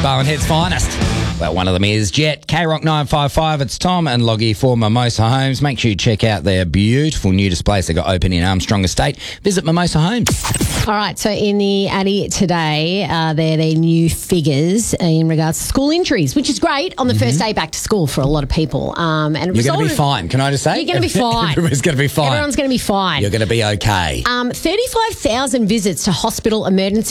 Bowen Head's finest. Well, one of them is Jet. K-Rock 955. It's Tom and Loggy for Mimosa Homes. Make sure you check out their beautiful new displays they got open in Armstrong Estate. Visit Mimosa Homes. All right, so in the Addy today, they're their new figures in regards to school injuries, which is great on the first day back to school for a lot of people. And You're going to be fine. Can I just say? You're going to be fine. Everyone's going to be fine. Everyone's going to be fine. You're going to be okay. 35,000 visits to hospital emergency